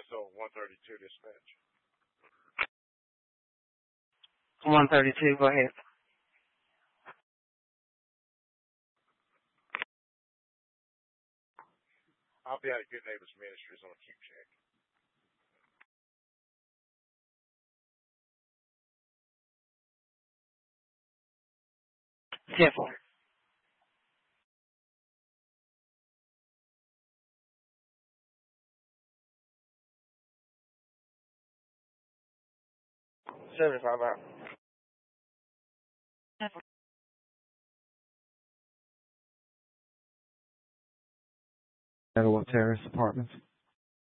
So 132 dispatch. 132, go ahead. I'll be out of Good Neighbors Ministries on a Q check. Simple. $75 out. Meadowwood Terrace Apartments.